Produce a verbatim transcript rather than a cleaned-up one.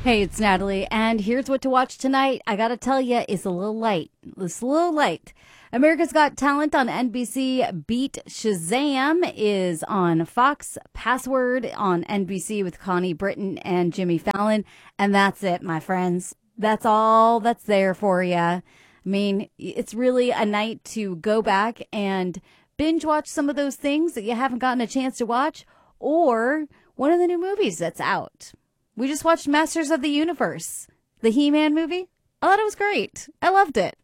Hey, it's Natalie, and here's what to watch tonight. I gotta tell you, it's a little light. It's a little light. America's Got Talent on N B C. Beat Shazam is on Fox. Password on N B C with Connie Britton and Jimmy Fallon. And that's it, my friends. That's all that's there for you. I mean, it's really a night to go back and binge watch some of those things that you haven't gotten a chance to watch, or one of the new movies that's out. We just watched Masters of the Universe, the He-Man movie. I thought it was great. I loved it.